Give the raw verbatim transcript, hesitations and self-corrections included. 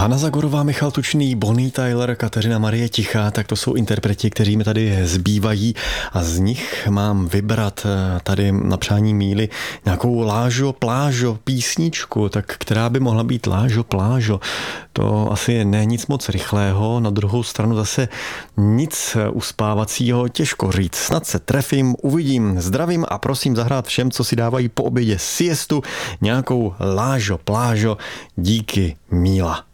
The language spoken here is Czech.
Hana Zagorová, Michal Tučný, Bonnie Tyler, Kateřina Marie Tichá, tak to jsou interpreti, kteří mi tady zbývají a z nich mám vybrat tady na přání Míly nějakou Lážo Plážo písničku, tak která by mohla být Lážo Plážo. To asi není nic moc rychlého, na druhou stranu zase nic uspávacího, těžko říct. Snad se trefím, uvidím, zdravím a prosím zahrát všem, co si dávají po obědě siestu, nějakou Lážo Plážo, díky Míla.